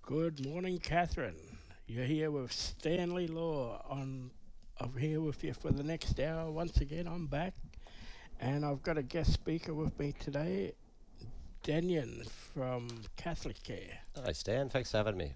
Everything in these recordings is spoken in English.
Good morning, Catherine. You're here with Stanley Law I'm here with you for the next hour. Once again, I'm back, and I've got a guest speaker with me today, Daniel from Catholic Care. Hi Stan, thanks for having me.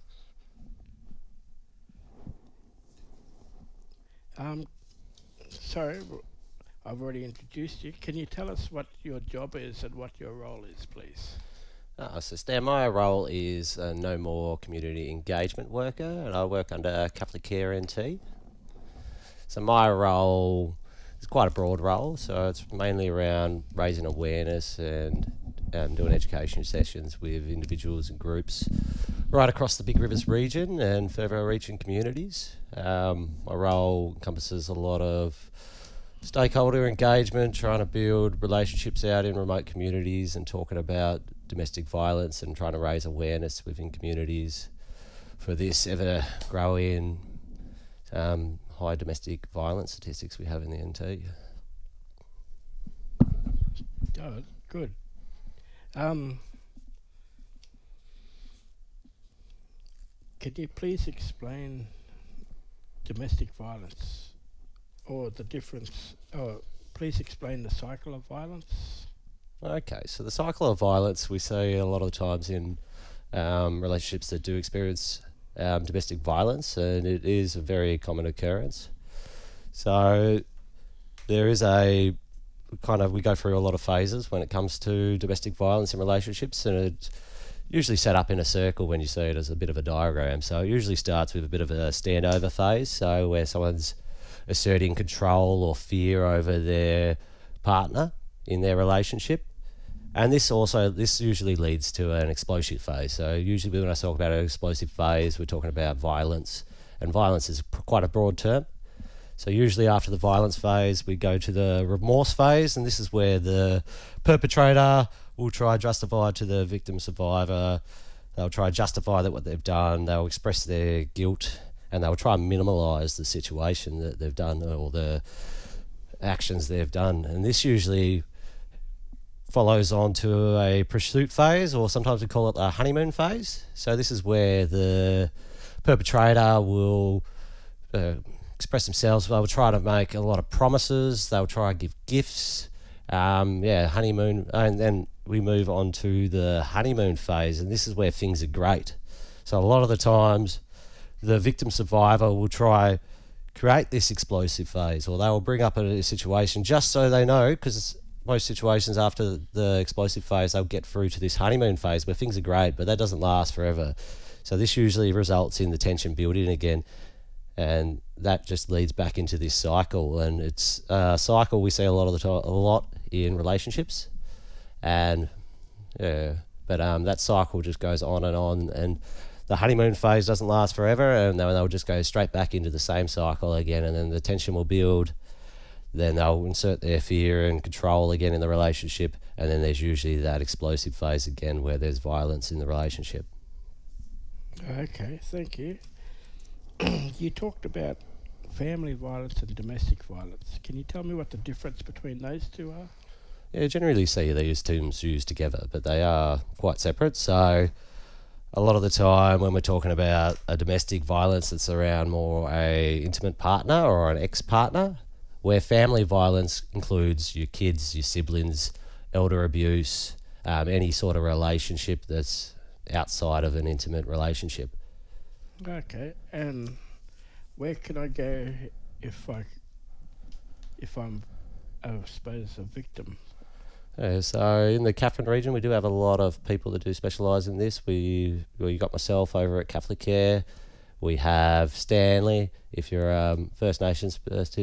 Um, sorry, I've already introduced you. Can you tell us what your job is and what your role is, please? So Stan, my role is a No More community engagement worker, and I work under Catholic Care NT. So my role is quite a broad role, so it's mainly around raising awareness and doing education sessions with individuals and groups right across the Big Rivers region and further reaching communities. My role encompasses a lot of stakeholder engagement, trying to build relationships out in remote communities and talking about domestic violence and trying to raise awareness within communities for this ever growing high domestic violence statistics we have in the NT. Oh, good. Um, can you please explain domestic violence or the difference? Or please explain the cycle of violence. Okay, so the cycle of violence we see a lot of the times in relationships that do experience domestic violence, and it is a very common occurrence. So there is a we go through a lot of phases when it comes to domestic violence in relationships, and it's usually set up in a circle when you see it as a bit of a diagram. So it usually starts with a bit of a standover phase, so where someone's asserting control or fear over their partner in their relationship. And this usually leads to an explosive phase. So usually when I talk about an explosive phase, we're talking about violence, and violence is quite a broad term. So usually after the violence phase, we go to the remorse phase, and this is where the perpetrator will try to justify to the victim survivor. They'll try to justify that what they've done. They'll express their guilt, and they'll try and minimalise the situation that they've done or the actions they've done. And this usually follows on to a pursuit phase, or sometimes we call it a honeymoon phase. So this is where the perpetrator will express themselves. They'll try to make a lot of promises. They'll try to give gifts. Honeymoon, and then we move on to the honeymoon phase, and this is where things are great. So a lot of the times, the victim survivor will try create this explosive phase, or they will bring up a situation just so they know, because most situations after the explosive phase, they'll get through to this honeymoon phase where things are great, but that doesn't last forever. So this usually results in the tension building again, and that just leads back into this cycle. And it's a cycle we see a lot in relationships, and that cycle just goes on, and the honeymoon phase doesn't last forever, and then they'll just go straight back into the same cycle again, and then the tension will build. Then they'll insert their fear and control again in the relationship, and then there's usually that explosive phase again where there's violence in the relationship. Okay, thank you. You talked about family violence and domestic violence. Can you tell me what the difference between those two are? Yeah, generally see these terms used together, but they are quite separate. So a lot of the time when we're talking about a domestic violence, it's around more a intimate partner or an ex-partner, where family violence includes your kids, your siblings, elder abuse, any sort of relationship that's outside of an intimate relationship. Okay, and where can I go if I'm, I suppose, a victim? So in the Catherine region, we do have a lot of people that do specialise in this. You got myself over at Catholic Care. We have Stanley. If you're a First Nations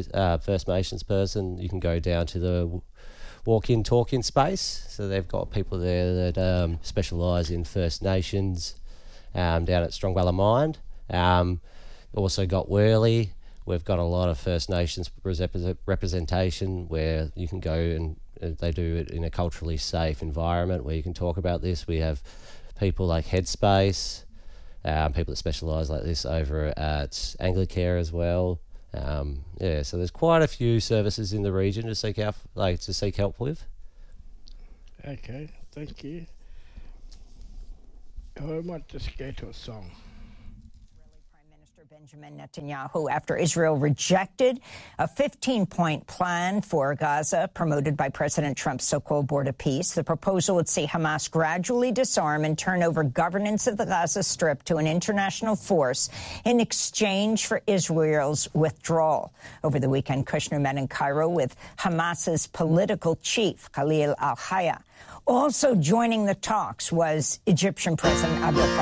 person, you can go down to the walk-in, talk-in space. So they've got people there that specialise in First Nations down at Strongwella Mine. Also got Worley. We've got a lot of First Nations representation where you can go and they do it in a culturally safe environment where you can talk about this. We have people like Headspace, people that specialise like this over at Anglicare as well. So there's quite a few services in the region to seek help with. Okay, thank you. I might just go to a song. Prime Minister Benjamin Netanyahu after Israel rejected a 15-point plan for Gaza promoted by President Trump's so-called board of peace. The proposal would see Hamas gradually disarm and turn over governance of the Gaza Strip to an international force in exchange for Israel's withdrawal. Over the weekend, Kushner met in Cairo with Hamas's political chief, Khalil al-Hayya. Also joining the talks was Egyptian President Abdel Fattah